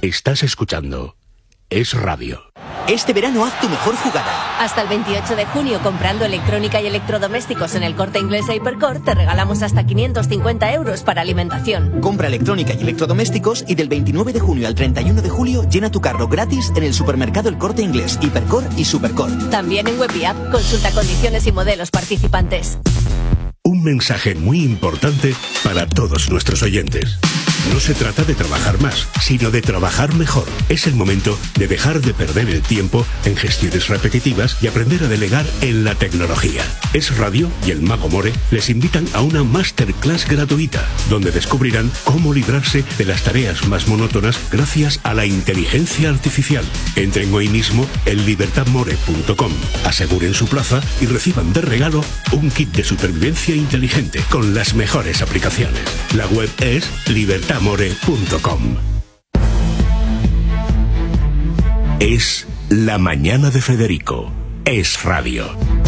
Estás escuchando Es Radio. Este verano haz tu mejor jugada. Hasta el 28 de junio, comprando electrónica y electrodomésticos en el Corte Inglés e Hipercor, te regalamos hasta 550 euros para alimentación. Compra electrónica y electrodomésticos y del 29 de junio al 31 de julio llena tu carro gratis en el supermercado El Corte Inglés, Hipercor y Supercor. También en web y app, consulta condiciones y modelos participantes. Un mensaje muy importante para todos nuestros oyentes. No se trata de trabajar más, sino de trabajar mejor. Es el momento de dejar de perder el tiempo en gestiones repetitivas y aprender a delegar en la tecnología. Es Radio y el Mago More les invitan a una masterclass gratuita, donde descubrirán cómo librarse de las tareas más monótonas gracias a la inteligencia artificial. Entren hoy mismo en libertadmore.com, aseguren su plaza y reciban de regalo un kit de supervivencia inteligente con las mejores aplicaciones. La web es libertadmore.com. Es La Mañana de Federico. Es Radio.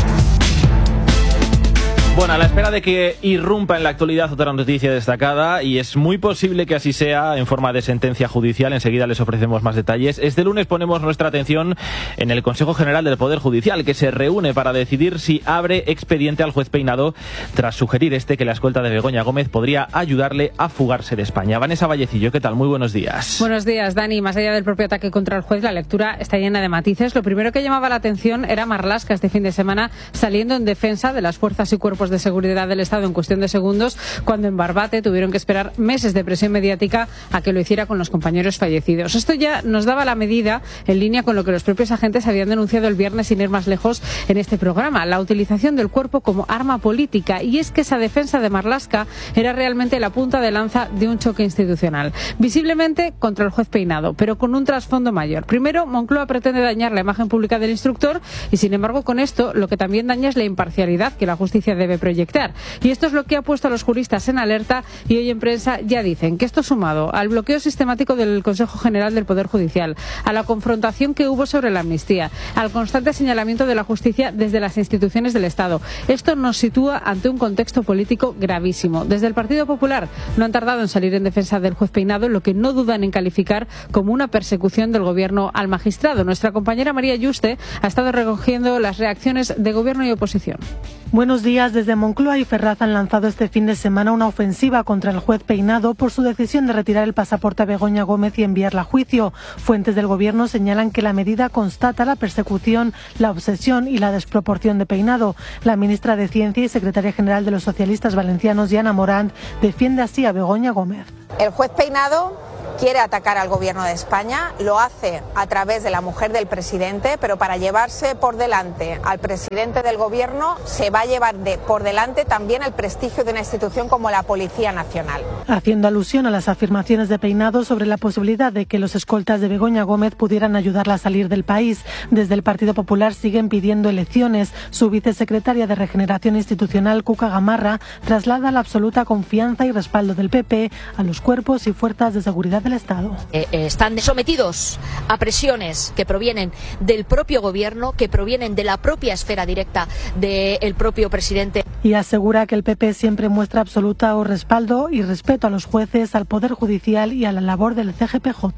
Bueno, a la espera de que irrumpa en la actualidad otra noticia destacada, y es muy posible que así sea en forma de sentencia judicial, enseguida les ofrecemos más detalles. Este lunes ponemos nuestra atención en el Consejo General del Poder Judicial, que se reúne para decidir si abre expediente al juez Peinado, tras sugerir que la escolta de Begoña Gómez podría ayudarle a fugarse de España. Vanessa Vallecillo, ¿qué tal? Muy buenos días. Buenos días, Dani. Más allá del propio ataque contra el juez, la lectura está llena de matices. Lo primero que llamaba la atención era Marlaska este fin de semana saliendo en defensa de las fuerzas y cuerpos de seguridad del Estado en cuestión de segundos, cuando en Barbate tuvieron que esperar meses de presión mediática a que lo hiciera con los compañeros fallecidos. Esto ya nos daba la medida en línea con lo que los propios agentes habían denunciado el viernes, sin ir más lejos, en este programa: la utilización del cuerpo como arma política. Y es que esa defensa de Marlaska era realmente la punta de lanza de un choque institucional, visiblemente contra el juez Peinado, pero con un trasfondo mayor. Primero, Moncloa pretende dañar la imagen pública del instructor y, sin embargo, con esto lo que también daña es la imparcialidad que la justicia debe proyectar. Y esto es lo que ha puesto a los juristas en alerta, y hoy en prensa ya dicen que esto, sumado al bloqueo sistemático del Consejo General del Poder Judicial, a la confrontación que hubo sobre la amnistía, al constante señalamiento de la justicia desde las instituciones del Estado, esto nos sitúa ante un contexto político gravísimo. Desde el Partido Popular no han tardado en salir en defensa del juez Peinado, lo que no dudan en calificar como una persecución del Gobierno al magistrado. Nuestra compañera María Yuste ha estado recogiendo las reacciones de Gobierno y oposición. Buenos días. Desde Moncloa y Ferraz han lanzado este fin de semana una ofensiva contra el juez Peinado por su decisión de retirar el pasaporte a Begoña Gómez y enviarla a juicio. Fuentes del Gobierno señalan que la medida constata la persecución, la obsesión y la desproporción de Peinado. La ministra de Ciencia y secretaria general de los socialistas valencianos, Diana Morant, defiende así a Begoña Gómez. El juez Peinado quiere atacar al Gobierno de España, lo hace a través de la mujer del presidente, pero para llevarse por delante al presidente del Gobierno se va a llevar por delante también el prestigio de una institución como la Policía Nacional. Haciendo alusión a las afirmaciones de Peinado sobre la posibilidad de que los escoltas de Begoña Gómez pudieran ayudarla a salir del país, desde el Partido Popular siguen pidiendo elecciones. Su vicesecretaria de Regeneración Institucional, Cuca Gamarra, traslada la absoluta confianza y respaldo del PP a los cuerpos y fuerzas de seguridad del Estado. Están sometidos a presiones que provienen del propio Gobierno, que provienen de la propia esfera directa del propio presidente. Y asegura que el PP siempre muestra absoluto respaldo y respeto a los jueces, al Poder Judicial y a la labor del CGPJ.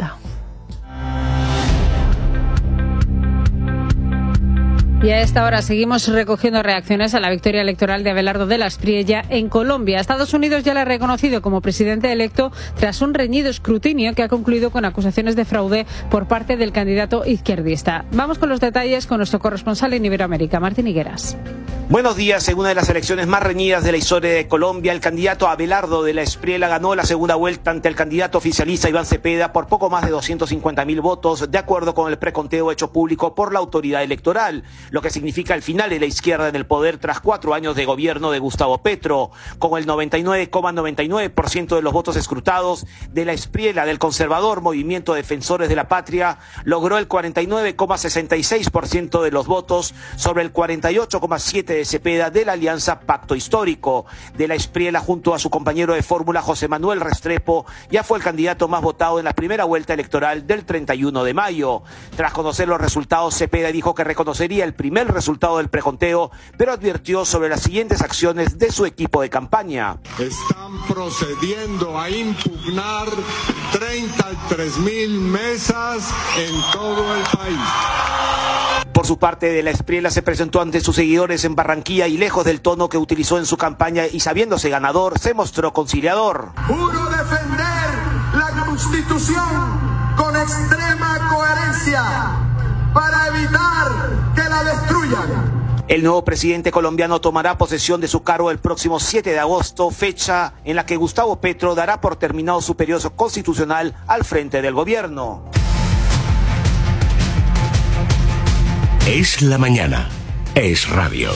Y a esta hora seguimos recogiendo reacciones a la victoria electoral de Abelardo de la Espriella en Colombia. Estados Unidos ya le ha reconocido como presidente electo tras un reñido escrutinio que ha concluido con acusaciones de fraude por parte del candidato izquierdista. Vamos con los detalles con nuestro corresponsal en Iberoamérica, Martín Higueras. Buenos días. En una de las elecciones más reñidas de la historia de Colombia, el candidato Abelardo de la Espriella ganó la segunda vuelta ante el candidato oficialista Iván Cepeda por poco más de 250.000 votos, de acuerdo con el preconteo hecho público por la autoridad electoral, lo que significa el final de la izquierda en el poder tras 4 años de gobierno de Gustavo Petro. Con el 99,99% de los votos escrutados, de la Espriella del conservador Movimiento Defensores de la Patria logró el 49,66% de los votos sobre el 48,7% de Cepeda de la Alianza Pacto Histórico. De la Espriella, junto a su compañero de fórmula José Manuel Restrepo, ya fue el candidato más votado en la primera vuelta electoral del 31 de mayo. Tras conocer los resultados, Cepeda dijo que reconocería el primer resultado del preconteo, pero advirtió sobre las siguientes acciones de su equipo de campaña. Están procediendo a impugnar 33.000 mesas en todo el país. Por su parte, De la Espriella se presentó ante sus seguidores en Barranquilla y lejos del tono que utilizó en su campaña y sabiéndose ganador, se mostró conciliador. Juro defender la Constitución con extrema coherencia para evitar que la destruyan. El nuevo presidente colombiano tomará posesión de su cargo el próximo 7 de agosto, fecha en la que Gustavo Petro dará por terminado su periodo constitucional al frente del gobierno. Es la mañana. Es radio.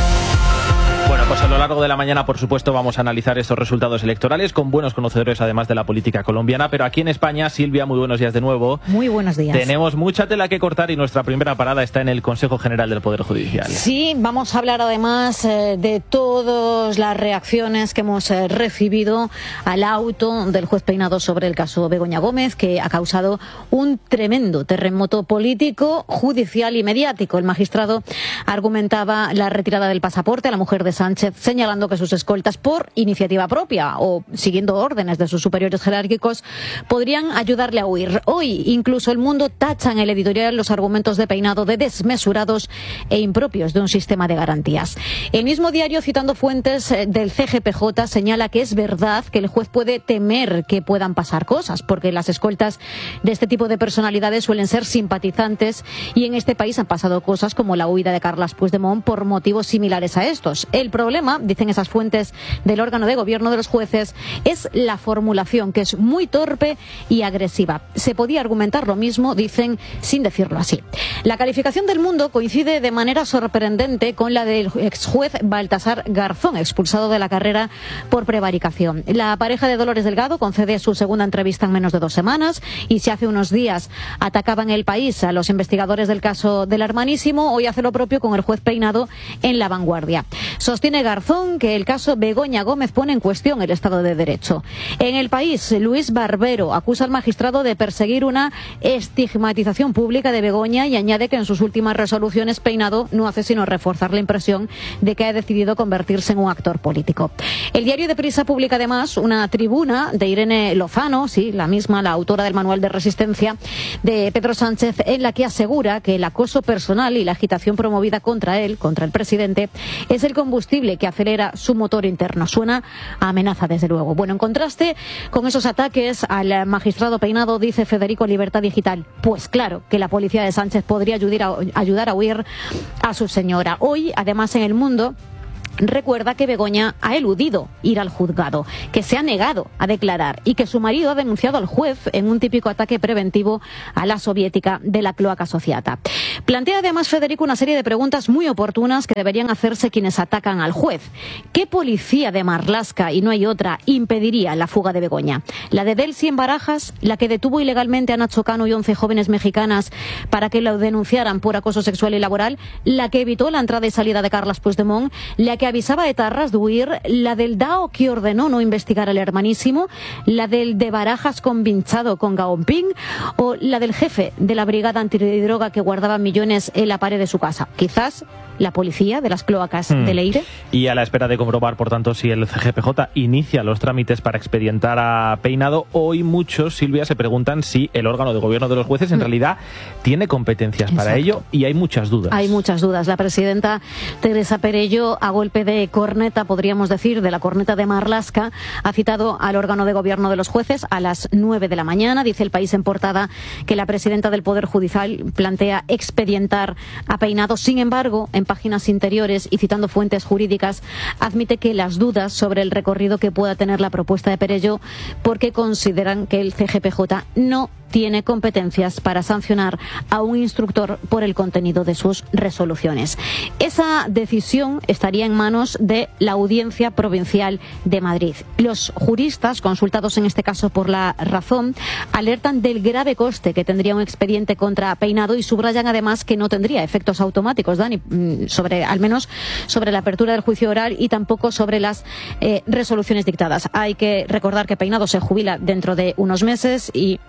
Bueno, pues a lo largo de la mañana, por supuesto, vamos a analizar estos resultados electorales con buenos conocedores, además de la política colombiana. Pero aquí en España, Silvia, muy buenos días de nuevo. Muy buenos días. Tenemos mucha tela que cortar y nuestra primera parada está en el Consejo General del Poder Judicial. Sí, vamos a hablar además de todas las reacciones que hemos recibido al auto del juez Peinado sobre el caso Begoña Gómez, que ha causado un tremendo terremoto político, judicial y mediático. El magistrado argumentaba la retirada del pasaporte a la mujer de Sánchez, señalando que sus escoltas, por iniciativa propia o siguiendo órdenes de sus superiores jerárquicos, podrían ayudarle a huir. Hoy, incluso El Mundo tacha en el editorial los argumentos de Peinado de desmesurados e impropios de un sistema de garantías. El mismo diario, citando fuentes del CGPJ, señala que es verdad que el juez puede temer que puedan pasar cosas, porque las escoltas de este tipo de personalidades suelen ser simpatizantes y en este país han pasado cosas como la huida de Carles Puigdemont por motivos similares a estos. El problema, dicen esas fuentes del órgano de gobierno de los jueces, es la formulación, que es muy torpe y agresiva. Se podía argumentar lo mismo, dicen, sin decirlo así. La calificación del Mundo coincide de manera sorprendente con la del exjuez Baltasar Garzón, expulsado de la carrera por prevaricación. La pareja de Dolores Delgado concede su segunda entrevista en menos de 2 semanas y si hace unos días atacaban El País a los investigadores del caso del Hermanísimo, hoy hace lo propio con el juez Peinado en La Vanguardia. Sostiene Garzón que el caso Begoña Gómez pone en cuestión el Estado de Derecho. En El País, Luis Barbero acusa al magistrado de perseguir una estigmatización pública de Begoña y añade que en sus últimas resoluciones Peinado no hace sino reforzar la impresión de que ha decidido convertirse en un actor político. El diario Deprisa publica además una tribuna de Irene Lozano, sí, la misma, la autora del manual de resistencia de Pedro Sánchez, en la que asegura que el acoso personal y la agitación promovida contra él, contra el presidente, es el combustible que acelera su motor interno. Suena a amenaza, desde luego. Bueno, en contraste con esos ataques al magistrado Peinado, dice Federico Libertad Digital, pues claro que la policía de Sánchez podría ayudar a huir a su señora. Hoy, además, en El Mundo recuerda que Begoña ha eludido ir al juzgado, que se ha negado a declarar y que su marido ha denunciado al juez en un típico ataque preventivo a la soviética de la cloaca Sociata. Plantea además Federico una serie de preguntas muy oportunas que deberían hacerse quienes atacan al juez. ¿Qué policía de Marlaska, y no hay otra, impediría la fuga de Begoña? ¿La de Delcy en Barajas? ¿La que detuvo ilegalmente a Nacho Cano y 11 jóvenes mexicanas para que lo denunciaran por acoso sexual y laboral? ¿La que evitó la entrada y salida de Carles Puigdemont? ¿La que avisaba a etarras de huir? ¿La del DAO que ordenó no investigar al Hermanísimo? ¿La del de Barajas convinchado con Gaomping? ¿O la del jefe de la brigada antidroga que guardaba millones en la pared de su casa? Quizás la policía de las cloacas de Leire. Y a la espera de comprobar, por tanto, si el CGPJ inicia los trámites para expedientar a Peinado, hoy muchos, Silvia, se preguntan si el órgano de gobierno de los jueces en realidad tiene competencias para ello, y hay muchas dudas. Hay muchas dudas. La presidenta Teresa Perello, a golpe de corneta, podríamos decir, de la corneta de Marlaska, ha citado al órgano de gobierno de los jueces a las 9 de la mañana. Dice El País en portada que la presidenta del Poder Judicial plantea expedientar a Peinado. Sin embargo, en páginas interiores y citando fuentes jurídicas, admite que las dudas sobre el recorrido que pueda tener la propuesta de Perello, porque consideran que el CGPJ no tiene competencias para sancionar a un instructor por el contenido de sus resoluciones. Esa decisión estaría en manos de la Audiencia Provincial de Madrid. Los juristas, consultados en este caso por La Razón, alertan del grave coste que tendría un expediente contra Peinado y subrayan además que no tendría efectos automáticos, Dani, al menos sobre la apertura del juicio oral y tampoco sobre las resoluciones dictadas. Hay que recordar que Peinado se jubila dentro de unos meses y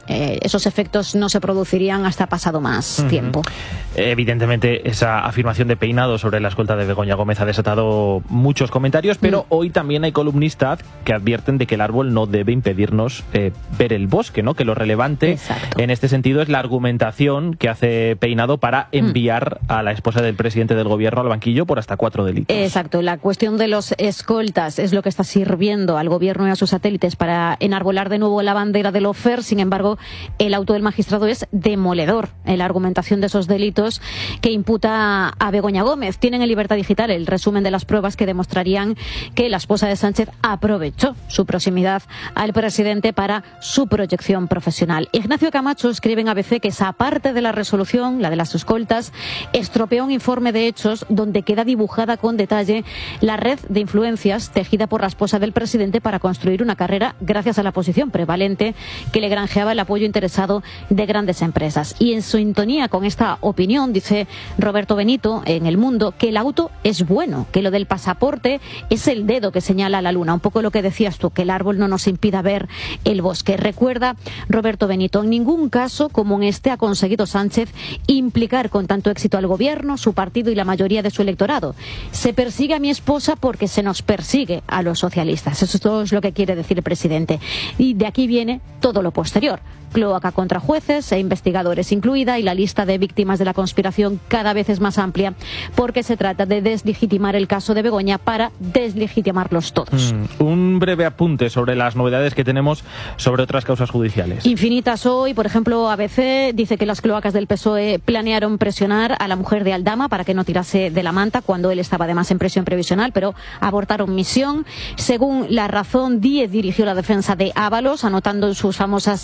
esos efectos no se producirían hasta pasado más tiempo. Evidentemente, esa afirmación de Peinado sobre la escolta de Begoña Gómez ha desatado muchos comentarios, pero hoy también hay columnistas que advierten de que el árbol no debe impedirnos ver el bosque, ¿no? Que lo relevante en este sentido es la argumentación que hace Peinado para enviar a la esposa del presidente del gobierno al banquillo por hasta 4 delitos. Exacto, la cuestión de los escoltas es lo que está sirviendo al gobierno y a sus satélites para enarbolar de nuevo la bandera del lawfare. Sin embargo, el auto del magistrado es demoledor en la argumentación de esos delitos que imputa a Begoña Gómez. Tienen en Libertad Digital el resumen de las pruebas que demostrarían que la esposa de Sánchez aprovechó su proximidad al presidente para su proyección profesional. Ignacio Camacho escribe en ABC que esa parte de la resolución, la de las escoltas, estropeó un informe de hechos donde queda dibujada con detalle la red de influencias tejida por la esposa del presidente para construir una carrera gracias a la posición prevalente que le granjeaba el apoyo interesado de grandes empresas. Y en sintonía con esta opinión, dice Roberto Benito en El Mundo, que el auto es bueno, que lo del pasaporte es el dedo que señala a la luna. Un poco lo que decías tú, que el árbol no nos impida ver el bosque. Recuerda Roberto Benito, en ningún caso como en este ha conseguido Sánchez implicar con tanto éxito al gobierno, su partido y la mayoría de su electorado. Se persigue a mi esposa porque se nos persigue a los socialistas. Eso es lo que quiere decir el presidente. Y de aquí viene todo lo posterior. Cloaca contra jueces e investigadores incluida, y la lista de víctimas de la conspiración cada vez es más amplia porque se trata de deslegitimar el caso de Begoña para deslegitimarlos todos. Un breve apunte sobre las novedades que tenemos sobre otras causas judiciales. Infinitas hoy, por ejemplo, ABC dice que las cloacas del PSOE planearon presionar a la mujer de Aldama para que no tirase de la manta cuando él estaba además en prisión previsional, pero abortaron misión. Según La Razón, Díez dirigió la defensa de Ábalos, anotando en sus famosas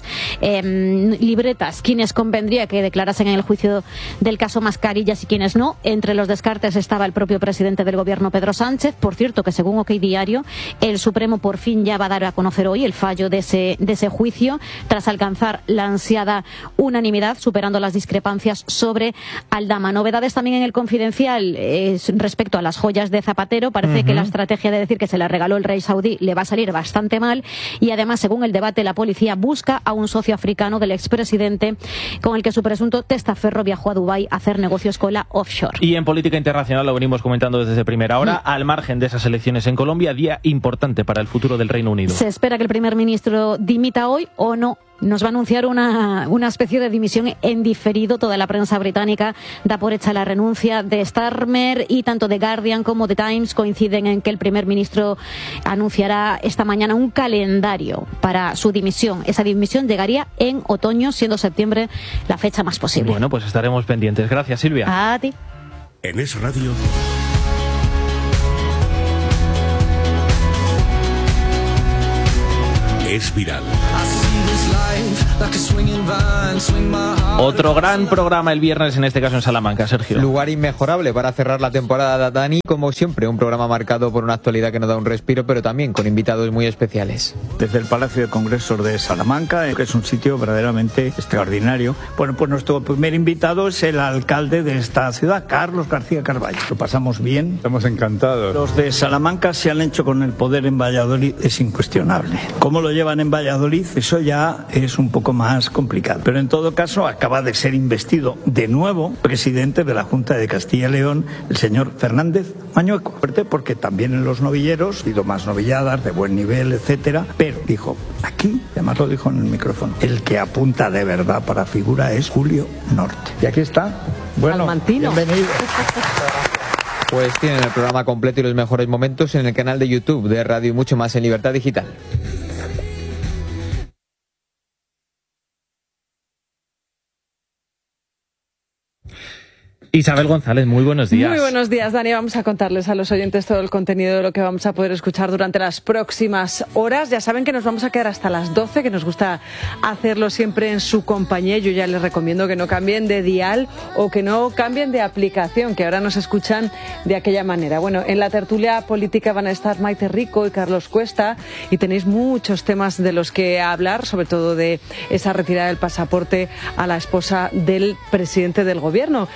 libretas quienes convendría que declarasen en el juicio del caso Mascarillas y quienes no. Entre los descartes estaba el propio presidente del gobierno, Pedro Sánchez. Por cierto, que según OK Diario, el Supremo por fin ya va a dar a conocer hoy el fallo de ese juicio, tras alcanzar la ansiada unanimidad, superando las discrepancias sobre Aldama. Novedades también en El Confidencial respecto a las joyas de Zapatero. Parece que la estrategia de decir que se la regaló el rey saudí le va a salir bastante mal, y además, según El Debate, la policía busca a un socio africano del expresidente con el que su presunto testaferro viajó a Dubái a hacer negocios con la offshore. Y en política internacional, lo venimos comentando desde primera hora, al margen de esas elecciones en Colombia, día importante para el futuro del Reino Unido. Se espera que el primer ministro dimita hoy o no. Nos va a anunciar una especie de dimisión en diferido. Toda la prensa británica da por hecha la renuncia de Starmer, y tanto The Guardian como The Times coinciden en que el primer ministro anunciará esta mañana un calendario para su dimisión. Esa dimisión llegaría en otoño, siendo septiembre la fecha más posible. Bueno, pues estaremos pendientes. Gracias, Silvia. A ti. En Es Radio. Es viral. Otro gran programa el viernes, en este caso en Salamanca, Sergio. Lugar inmejorable para cerrar la temporada, Dani. Como siempre, un programa marcado por una actualidad que nos da un respiro, pero también con invitados muy especiales. Desde el Palacio de Congresos de Salamanca, que es un sitio verdaderamente extraordinario. Bueno, pues nuestro primer invitado es el alcalde de esta ciudad, Carlos García Carballo. Lo pasamos bien. Estamos encantados. Los de Salamanca se han hecho con el poder en Valladolid, es incuestionable. ¿Cómo lo llevan en Valladolid? Eso ya es un poco más complicado. Pero en todo caso, acaba de ser investido de nuevo presidente de la Junta de Castilla y León, el señor Fernández Mañueco. Porque también en los novilleros ha habido más novilladas de buen nivel, etcétera. Pero dijo, aquí, además lo dijo en el micrófono, el que apunta de verdad para figura es Julio Norte. Y aquí está. Bueno, Salmantino. Bienvenido. Pues tienen el programa completo y los mejores momentos en el canal de YouTube de Radio y mucho más en Libertad Digital. Isabel González, muy buenos días. Muy buenos días, Dani. Vamos a contarles a los oyentes todo el contenido de lo que vamos a poder escuchar durante las próximas horas. Ya saben que nos vamos a quedar hasta las 12, que nos gusta hacerlo siempre en su compañía. Yo ya les recomiendo que no cambien de dial o que no cambien de aplicación, que ahora nos escuchan de aquella manera. Bueno, en la tertulia política van a estar Maite Rico y Carlos Cuesta, y tenéis muchos temas de los que hablar, sobre todo de esa retirada del pasaporte a la esposa del presidente del gobierno. Y después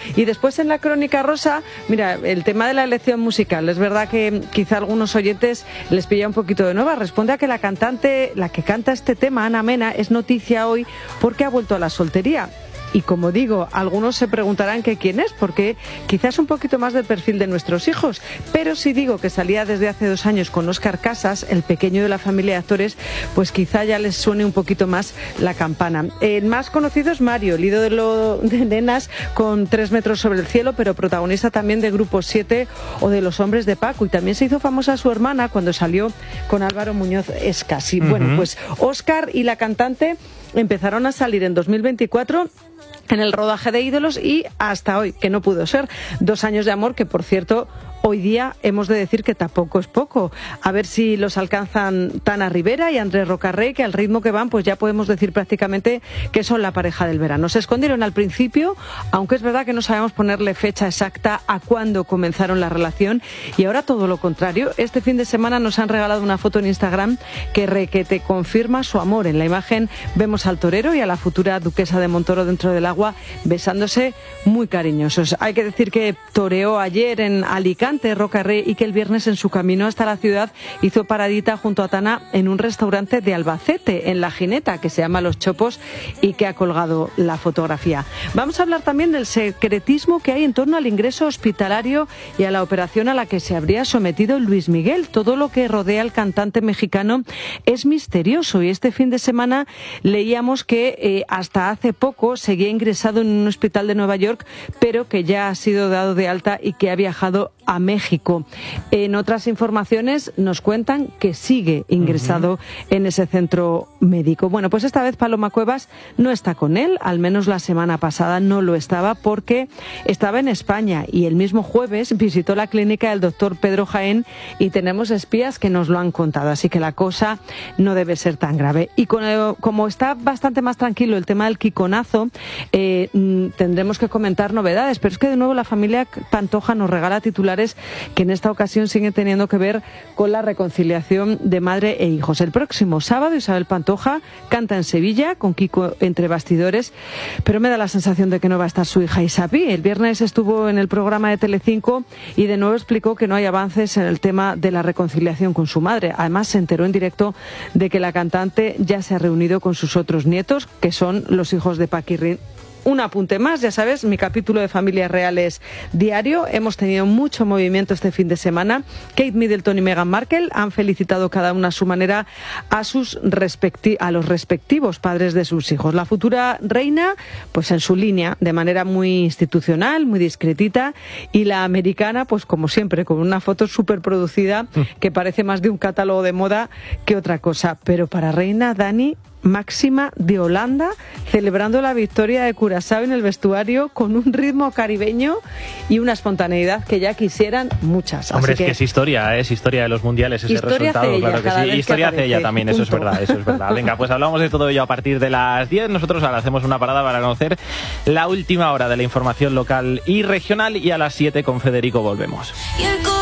después en la Crónica Rosa, mira, el tema de la elección musical, es verdad que quizá a algunos oyentes les pilla un poquito de nueva. Responde a que la cantante, la que canta este tema, Ana Mena, es noticia hoy porque ha vuelto a la soltería. Y como digo, algunos se preguntarán que quién es, porque quizás un poquito más del perfil de nuestros hijos. Pero si digo que salía desde hace 2 años con Óscar Casas, el pequeño de la familia de actores, pues quizá ya les suene un poquito más la campana. El más conocido es Mario, el ídolo de nenas con 3 metros sobre el cielo, pero protagonista también de Grupo 7 o de Los Hombres de Paco. Y también se hizo famosa su hermana cuando salió con Álvaro Muñoz Escasi. Bueno, pues Óscar y la cantante empezaron a salir en 2024 en el rodaje de Ídolos y hasta hoy, que no pudo ser. 2 años de amor que, por cierto, hoy día hemos de decir que tampoco es poco. A ver si los alcanzan Tana Rivera y Andrés Rocarrey, que al ritmo que van, pues ya podemos decir prácticamente que son la pareja del verano. Se escondieron al principio, aunque es verdad que no sabemos ponerle fecha exacta a cuándo comenzaron la relación, y ahora todo lo contrario. Este fin de semana nos han regalado una foto en Instagram que te confirma su amor. En la imagen vemos al torero y a la futura duquesa de Montoro dentro del agua besándose muy cariñosos. Hay que decir que toreó ayer en Alicante Rocarrey y que el viernes en su camino hasta la ciudad hizo paradita junto a Tana en un restaurante de Albacete, en La Gineta, que se llama Los Chopos y que ha colgado la fotografía. Vamos a hablar también del secretismo que hay en torno al ingreso hospitalario y a la operación a la que se habría sometido Luis Miguel. Todo lo que rodea al cantante mexicano es misterioso y este fin de semana leíamos que hasta hace poco seguía ingresado en un hospital de Nueva York, pero que ya ha sido dado de alta y que ha viajado a México. En otras informaciones nos cuentan que sigue ingresado en ese centro médico. Bueno, pues esta vez Paloma Cuevas no está con él, al menos la semana pasada no lo estaba porque estaba en España y el mismo jueves visitó la clínica del doctor Pedro Jaén y tenemos espías que nos lo han contado, así que la cosa no debe ser tan grave. Y como está bastante más tranquilo el tema del Kikonazo, tendremos que comentar novedades, pero es que de nuevo la familia Pantoja nos regala titulares que en esta ocasión siguen teniendo que ver con la reconciliación de madre e hijos. El próximo sábado Isabel Pantoja canta en Sevilla con Kiko entre bastidores, pero me da la sensación de que no va a estar su hija Isapi. El viernes estuvo en el programa de Telecinco y de nuevo explicó que no hay avances en el tema de la reconciliación con su madre. Además se enteró en directo de que la cantante ya se ha reunido con sus otros nietos, que son los hijos de Paquirrín. Un apunte más, ya sabes, mi capítulo de Familias Reales diario. Hemos tenido mucho movimiento este fin de semana. Kate Middleton y Meghan Markle han felicitado cada una a su manera a los respectivos padres de sus hijos. La futura reina, pues en su línea, de manera muy institucional, muy discretita, y la americana, pues como siempre, con una foto súper producida que parece más de un catálogo de moda que otra cosa. Pero para reina, Dani, Máxima de Holanda, celebrando la victoria de Curazao en el vestuario con un ritmo caribeño y una espontaneidad que ya quisieran muchas. Hombre, así es que es historia de los mundiales ese resultado, ella, claro que sí. Historia hace ella también, eso es verdad, eso es verdad. Venga, pues hablamos de todo ello a partir de las 10. Nosotros ahora hacemos una parada para conocer la última hora de la información local y regional y a las 7 con Federico volvemos.